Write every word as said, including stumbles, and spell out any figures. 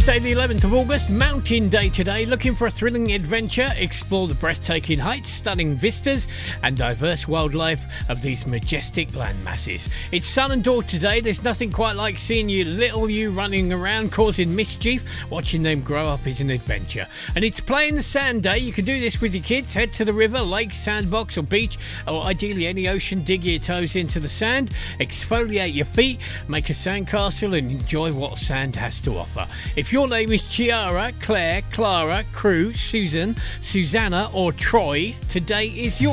Tuesday the eleventh of August, Mountain Day today. Looking for a thrilling adventure? Explore the breathtaking heights, stunning vistas and diverse wildlife of these majestic land masses. It's sun and daughter day. There's nothing quite like seeing your little you running around causing mischief. Watching them grow up is an adventure. And it's Play in the Sand Day. You can do this with your kids. Head to the river, lake, sandbox or beach, or ideally any ocean. Dig your toes into the sand, exfoliate your feet, make a sandcastle and enjoy what sand has to offer. If your name is Chiara, Claire, Clara, Crew, Susan, Susanna or Troy, today is your